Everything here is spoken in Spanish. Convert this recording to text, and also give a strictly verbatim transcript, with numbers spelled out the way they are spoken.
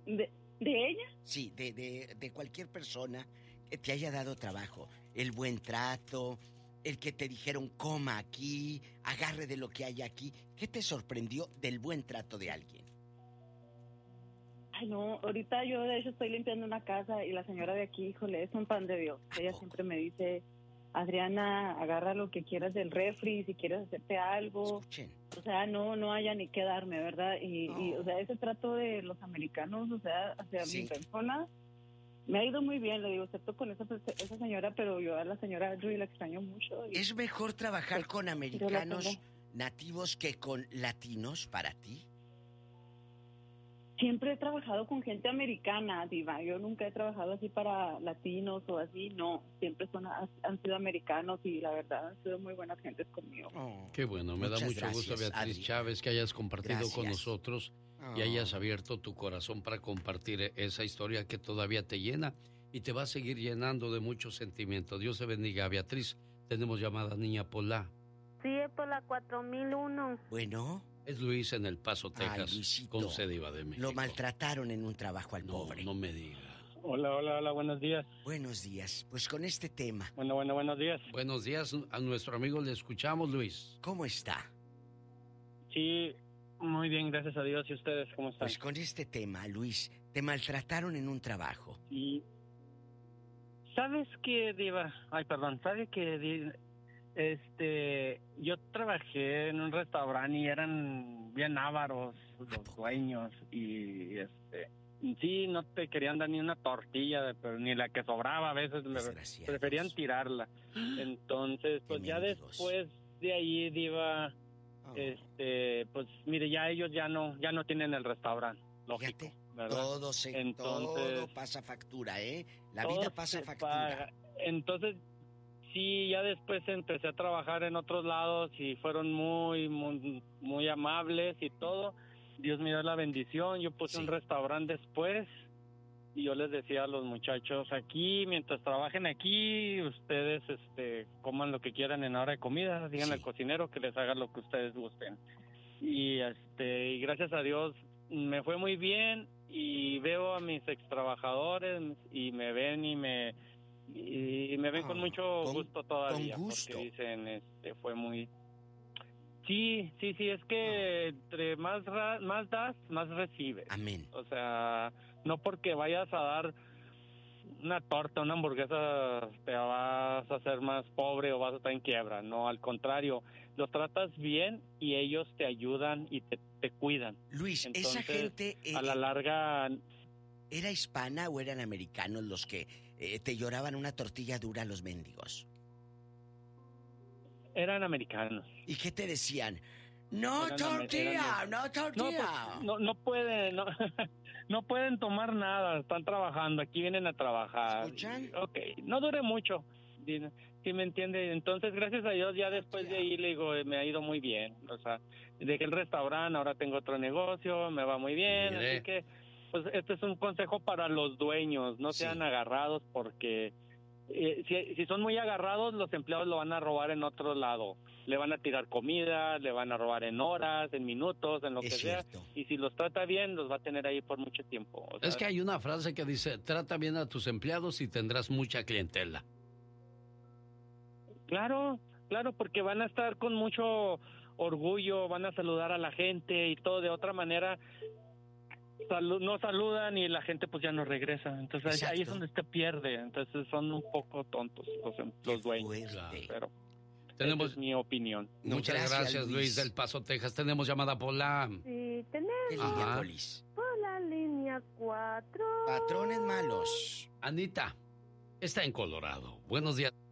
¿De, de ella? Sí, de, de, de cualquier persona que te haya dado trabajo. El buen trato, el que te dijeron coma aquí, agarre de lo que hay aquí. ¿Qué te sorprendió del buen trato de alguien? Ay, no, ahorita yo de hecho estoy limpiando una casa y la señora de aquí, híjole, es un pan de Dios. Ella poco? siempre me dice, Adriana, agarra lo que quieras del refri, si quieres hacerte algo. Escuchen. O sea, no no haya ni que darme, ¿verdad? Y, oh. y o sea, ese trato de los americanos, o sea, hacia sí. mi persona, me ha ido muy bien, le digo, excepto con esa, esa señora, pero yo a la señora Audrey la extraño mucho. Y, ¿es mejor trabajar pues, con americanos nativos que con latinos para ti? Siempre he trabajado con gente americana, diva. Yo nunca he trabajado así para latinos o así, no. Siempre son, han sido americanos y la verdad han sido muy buenas gentes conmigo. Oh, qué bueno, me da mucho gracias, gusto, Beatriz Adri. Chávez, que hayas compartido gracias. con nosotros oh. y hayas abierto tu corazón para compartir esa historia que todavía te llena y te va a seguir llenando de muchos sentimientos. Dios te bendiga, Beatriz. Tenemos llamada niña Pola. Sí, es por la cuatro mil uno. Bueno... es Luis en El Paso, Texas, Ay, con sede de México. Lo maltrataron en un trabajo al no, pobre. No me diga. Hola, hola, hola, buenos días. Buenos días, pues con este tema. Bueno, bueno, buenos días. Buenos días, a nuestro amigo le escuchamos, Luis. ¿Cómo está? Sí, muy bien, gracias a Dios. ¿Y ustedes cómo están? Pues con este tema, Luis, te maltrataron en un trabajo. Sí. ¿Sabes qué, Diva? Ay, perdón, ¿sabes qué, Este, yo trabajé en un restaurante y eran bien ávaros los dueños y este, sí, no te querían dar ni una tortilla, pero ni la que sobraba, a veces me preferían tirarla. Entonces, pues ya después de ahí, Diva, oh. este, pues mire, ya ellos ya no, ya no tienen el restaurante, lógico. Fíjate, ¿verdad? Todo se, Entonces, todo pasa factura, ¿eh? La vida pasa factura. Paga. Entonces, sí, ya después empecé a trabajar en otros lados y fueron muy, muy, muy amables y todo. Dios me dio la bendición. Yo puse sí. un restaurante después y yo les decía a los muchachos, aquí, mientras trabajen aquí, ustedes este, coman lo que quieran en hora de comida. Díganle sí. al cocinero que les haga lo que ustedes gusten. Y, este, y gracias a Dios me fue muy bien y veo a mis ex trabajadores y me ven y me... y me ven oh, con mucho con, gusto todavía con gusto. Porque dicen este fue muy sí sí sí es que oh. entre más ra... más das más recibes. Amén. O sea, no porque vayas a dar una torta, una hamburguesa te vas a hacer más pobre o vas a estar en quiebra, no, al contrario, los tratas bien y ellos te ayudan y te, te cuidan. Luis, entonces, esa gente eh, a la larga, ¿era hispana o eran americanos los que eh, te lloraban una tortilla dura a los mendigos? Eran americanos. ¿Y qué te decían? No eran, tortilla, eran, no tortilla. No, pues, no, no pueden, no, no pueden tomar nada, están trabajando, aquí vienen a trabajar. ¿Escuchan? Ok, no dure mucho, ¿sí me entiende? Entonces, gracias a Dios, ya después de ahí, le digo, me ha ido muy bien. O sea, dejé el restaurante, ahora tengo otro negocio, me va muy bien, Mire. así que... pues este es un consejo para los dueños, no sean sí. agarrados porque eh, si, si son muy agarrados, los empleados lo van a robar en otro lado. Le van a tirar comida, le van a robar en horas, en minutos, en lo es que cierto. sea. Y si los trata bien, los va a tener ahí por mucho tiempo. O sea, es que hay una frase que dice, trata bien a tus empleados y tendrás mucha clientela. Claro, claro, porque van a estar con mucho orgullo, van a saludar a la gente y todo de otra manera... Salud, no saludan y la gente pues ya no regresa. Entonces Exacto. ahí es donde se pierde. Entonces son un poco tontos los, los dueños. Claro. Pero tenemos es mi opinión. Muchas gracias, gracias Luis. Luis del Paso, Texas. Tenemos llamada por la... Sí, tenemos. Línea Polis. Por la línea cuatro. Patrones malos. Anita está en Colorado. Buenos días.